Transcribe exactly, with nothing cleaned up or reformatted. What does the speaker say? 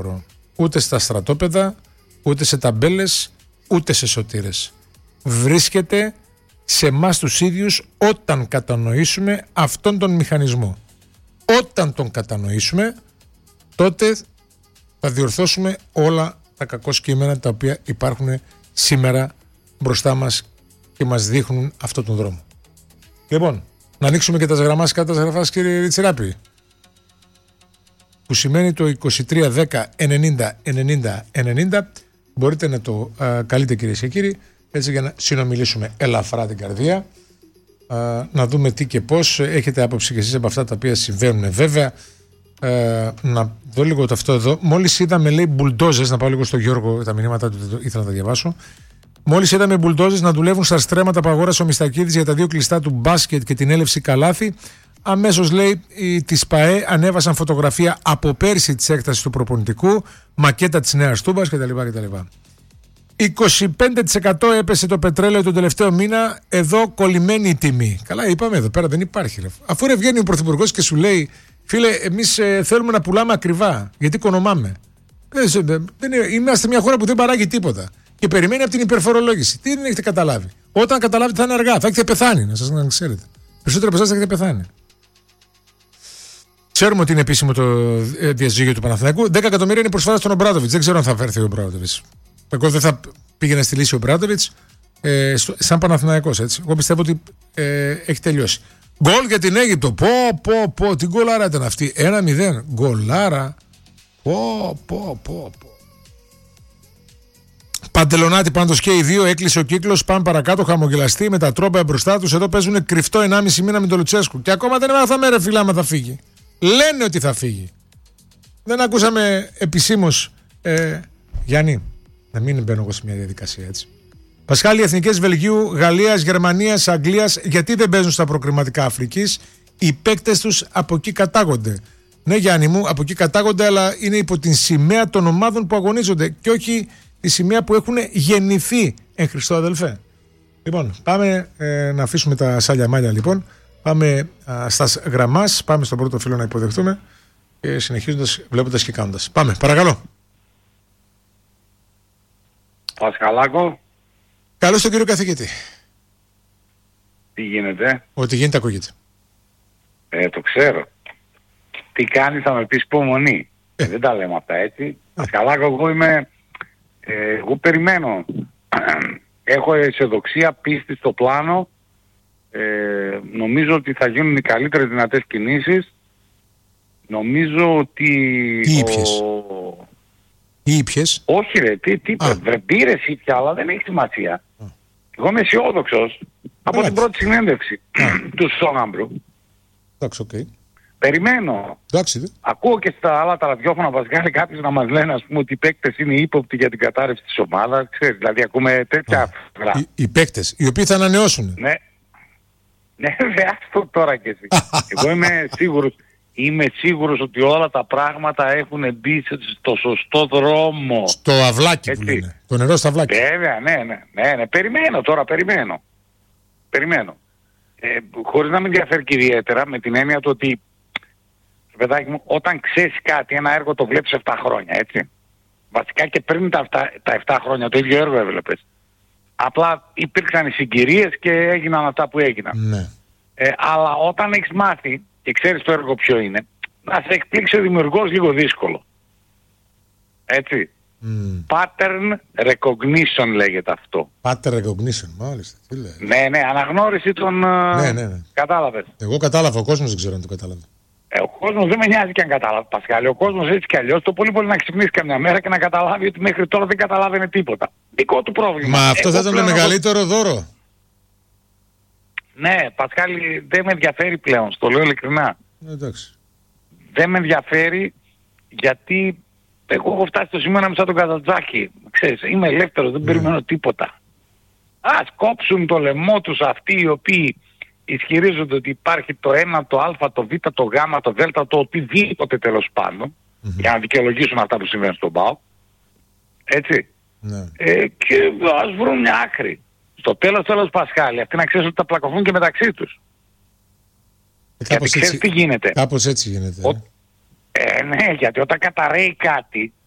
Ούτε στα στρατόπεδα, ούτε σε ταμπέλες, ούτε σε σωτήρες. Βρίσκεται σε εμάς τους ίδιους όταν κατανοήσουμε αυτόν τον μηχανισμό. Όταν τον κατανοήσουμε, τότε θα διορθώσουμε όλα τα κακό κείμενα τα οποία υπάρχουν σήμερα μπροστά μας και μας δείχνουν αυτόν τον δρόμο. Λοιπόν, να ανοίξουμε και τα γραμμάς κατά τα γραφάς, κύριε Ριτσιράπη, που σημαίνει το είκοσι τρία δέκα ενενήντα ενενήντα ενενήντα. Μπορείτε να το α, καλείτε, κυρίες και κύριοι, έτσι, για να συνομιλήσουμε ελαφρά την καρδία, α, να δούμε τι και πώς. Έχετε άποψη και εσείς από αυτά τα οποία συμβαίνουν, βέβαια. Ε, να δω λίγο το αυτό εδώ. Μόλις είδαμε, λέει, μπουλντόζες, να πάω λίγο στο Γιώργο, τα μηνύματα του ήθελα να τα διαβάσω. Μόλις είδαμε μπουλντόζες να δουλεύουν στα στρέμματα που αγόρασε ο Μιστακίδης για τα δύο κλειστά του μπάσκετ και την έλευση καλάθι, αμέσως, λέει, οι της ΠΑΕ ανέβασαν φωτογραφία από πέρσι της έκτασης του προπονητικού, μακέτα της Νέας Τούμπας κτλ. κτλ. είκοσι πέντε τοις εκατό έπεσε το πετρέλαιο τον τελευταίο μήνα, εδώ κολλημένη η τιμή. Καλά, είπαμε εδώ πέρα, δεν υπάρχει. Ρε. Αφού ρε βγαίνει ο Πρωθυπουργός και σου λέει, φίλε, εμείς ε, θέλουμε να πουλάμε ακριβά, γιατί οικονομάμε. Δεν, δεν, δεν, είμαστε μια χώρα που δεν παράγει τίποτα και περιμένει από την υπερφορολόγηση. Τι δεν έχετε καταλάβει? Όταν καταλάβετε θα είναι αργά, θα έχετε πεθάνει, να σας να ξέρετε. Περισσότερο από εσάς θα έχετε πεθάνει. Ξέρουμε ότι είναι επίσημο το διαζύγιο του Παναθηναϊκού. δέκα εκατομμύρια είναι η προσφορά στον Ομπράδοβιτς. Δεν ξέρω αν θα φέρθει ο Ομπράδοβιτς. Εγώ δεν θα πήγαινα στη λύση ο Ομπράδοβιτς ε, σαν Παναθηναϊκός, έτσι. Εγώ πιστεύω ότι ε, έχει τελειώσει. Γκολ για την Αίγυπτο. Πω, πω, πω. Τι γκολάρα ήταν αυτή. ένα μηδέν. Γκολάρα. Πω, πω, πω, πω. Παντελονάτη πάντως και οι δύο. Έκλεισε ο κύκλος. Πάνε παρακάτω. Χαμογελαστοί με τα τρόπια μπροστά τους. Εδώ παίζουν κρυφτό ενάμιση μήνα με τον Λουτσέσκου. Και ακόμα δεν μάθαμε, ρε φίλα, άμα θα φύγει. Λένε ότι θα φύγει. Δεν ακούσαμε επισήμως. Ε, Γιάννη, να μην μπαίνω εγώ σε μια διαδικασία, έτσι. Πασχάλη, οι εθνικές Βελγίου, Γαλλίας, Γερμανίας, Αγγλίας, γιατί δεν παίζουν στα προκριματικά Αφρικής? Οι παίκτες τους από εκεί κατάγονται. Ναι, Γιάννη μου, από εκεί κατάγονται, αλλά είναι υπό την σημαία των ομάδων που αγωνίζονται και όχι τη σημαία που έχουν γεννηθεί. Εν Χριστώ, αδελφέ. Λοιπόν, πάμε ε, να αφήσουμε τα σάλια μάλια, λοιπόν. Πάμε α, στα γραμμάς, πάμε στον πρώτο φίλο να υποδεχτούμε και συνεχίζοντας, βλέποντας και κάνοντας. Πάμε, παρακαλώ. Πασχαλάκο. Καλώς τον κύριο καθηγητή. Τι γίνεται? Ό,τι γίνεται ακούγεται. Ε, το ξέρω. Τι κάνεις, θα με πεις υπομονή. Ε. Δεν τα λέμε αυτά, έτσι. Πασχαλάκο, εγώ είμαι... Ε, εγώ περιμένω. Έχω αισιοδοξία, πίστη στο πλάνο. Ε, νομίζω ότι θα γίνουν οι καλύτερες δυνατές κινήσεις. Νομίζω ότι... Τι ήπιες? Ο... Τι ήπιες? Όχι ρε, τι, τι πήρες ήπια, αλλά δεν έχει σημασία. Α. Εγώ είμαι αισιόδοξος από Άλα. την πρώτη συνέντευξη του Σόγαμπρου. Εντάξει, οκ. Okay. Περιμένω. Εντάξει. Ακούω και στα άλλα τα ραδιόφωνα βασικά κάποιους να μας λένε, ας πούμε, ότι οι παίκτες είναι ύποπτοι για την κατάρρευση της ομάδας. Ξέρεις, δηλαδή ακούμε τέτοια... Οι, οι παίκτες, οι οποίοι θα ανανεώσουν. Ναι. Ναι, δε, αυτό τώρα κι εσύ. Εγώ είμαι σίγουρος. Είμαι σίγουρος ότι όλα τα πράγματα έχουν μπει στο σωστό δρόμο. Στο αυλάκι, έτσι, που λένε. Το νερό στο αυλάκι. Βέβαια, ναι, ναι, ναι, ναι. Περιμένω τώρα, περιμένω. Περιμένω. Ε, χωρίς να με ενδιαφέρει και ιδιαίτερα, με την έννοια του ότι, παιδάκι μου, όταν ξέρεις κάτι, ένα έργο το βλέπεις επτά χρόνια, έτσι. Βασικά και πριν τα επτά χρόνια το ίδιο έργο έβλεπες. Απλά υπήρξαν οι συγκυρίες και έγιναν αυτά που έγιναν. Ναι. Ε, αλλά όταν έχεις μάθει και ξέρεις το έργο ποιο είναι, να σε εκπλήξει ο δημιουργός λίγο δύσκολο. Έτσι. Mm. Pattern recognition λέγεται αυτό. Pattern recognition, μάλιστα. Τι λέει. Ναι, ναι, αναγνώριση των... Ναι, ναι, ναι. Κατάλαβες. Εγώ κατάλαβα, ο κόσμος δεν ξέρω αν το κατάλαβε. Ε, ο κόσμος δεν με νοιάζει και αν κατάλαβε, Πασχάλη. Ο κόσμος έτσι κι αλλιώς το πολύ πολύ να ξυπνήσει καμιά μέρα και να καταλάβει ότι μέχρι τώρα δεν καταλάβαινε τίποτα. Δικό του πρόβλημα. Μα αυτό Εγώ θα ήταν το μεγαλύτερο εγώ... δώρο. Ναι, Πασχάλη, δεν με ενδιαφέρει πλέον, στο λέω ειλικρινά. Εντάξει. Δεν με ενδιαφέρει γιατί εγώ έχω φτάσει στο σημείο να είμαι σαν τον Καζαντζάκη. Ξέρεις, είμαι ελεύθερος, δεν mm. περιμένω τίποτα. Ας κόψουν το λαιμό τους αυτοί οι οποίοι ισχυρίζονται ότι υπάρχει το ένα, το α, το β, το γ, το δ, το οτιδήποτε τέλος πάντων, mm-hmm. για να δικαιολογήσουν αυτά που συμβαίνουν στον ΠΑΟ. Έτσι. Mm. Ε, και ας βρουν μια άκρη. Στο τέλος τέλος Πασχάλη, αυτοί να ξέρουν ότι τα πλακωθούν και μεταξύ τους. Ε, γιατί ξέρεις τι γίνεται. Κάπως έτσι γίνεται. Ο, ε, ναι, γιατί όταν καταραίει κάτι,